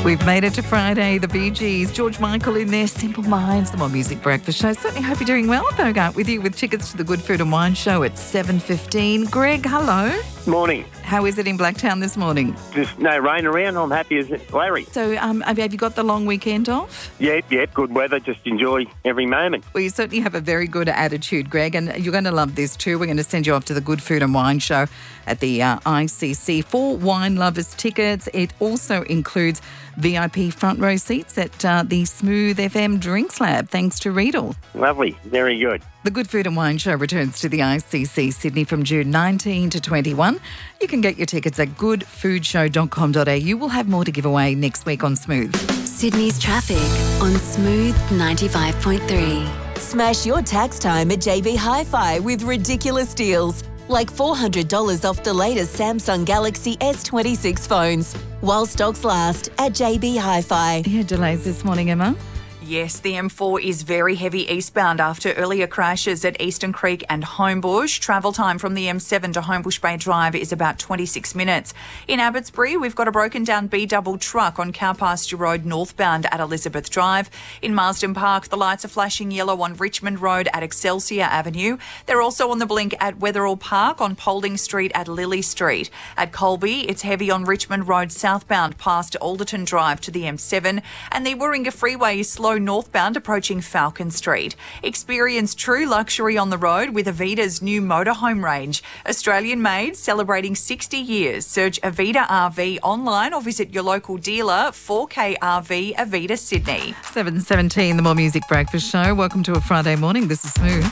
We've made it to Friday. The Bee Gees, George Michael in their Simple Minds, the More Music Breakfast Show. Certainly hope you're doing well. Bogart with you with tickets to the Good Food and Wine Show at 7:15. Greg, hello. Morning. How is it in Blacktown this morning? Just no rain around. I'm happy as Larry. So have you got the long weekend off? Yep. Good weather. Just enjoy every moment. Well, you certainly have a very good attitude, Greg, and you're going to love this too. We're going to send you off to the Good Food and Wine Show at the ICC for wine lovers tickets. It also includes VIP front row seats at the Smooth FM Drinks Lab, thanks to Riedel. Lovely. Very good. The Good Food and Wine Show returns to the ICC Sydney from June 19 to 21. You can get your tickets at goodfoodshow.com.au. We'll have more to give away next week on Smooth. Sydney's traffic on Smooth 95.3. Smash your tax time at JB Hi-Fi with ridiculous deals, like $400 off the latest Samsung Galaxy S26 phones, while stocks last at JB Hi-Fi. Yeah, delays this morning, Emma. Yes, the M4 is very heavy eastbound after earlier crashes at Eastern Creek and Homebush. Travel time from the M7 to Homebush Bay Drive is about 26 minutes. In Abbotsbury, we've got a broken down B-double truck on Cowpasture Road northbound at Elizabeth Drive. In Marsden Park, the lights are flashing yellow on Richmond Road at Excelsior Avenue. They're also on the blink at Wetherill Park on Paulding Street at Lily Street. At Colby, it's heavy on Richmond Road southbound past Alderton Drive to the M7. And the Warringah Freeway is slow northbound approaching Falcon Street. Experience true luxury on the road with Avida's new motorhome range. Australian made, celebrating 60 years. Search Avida RV online or visit your local dealer, 4K RV Avida Sydney. 7:17, the More Music Breakfast Show. Welcome to a Friday morning. This is Smooth.